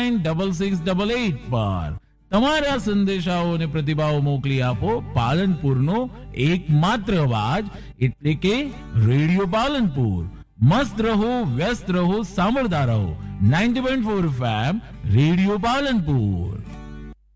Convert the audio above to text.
996688 પર તમારા સંદેશાઓ અને પ્રતિભાવો મોકલી આપો. પાલનપુરનો એકમાત્ર અવાજ એટલે કે રેડિયો પાલનપુર. મસ્ત રહો, વ્યસ્ત રહો, સાંભળતા રહો 90.4 FM રેડિયો પાલનપુર.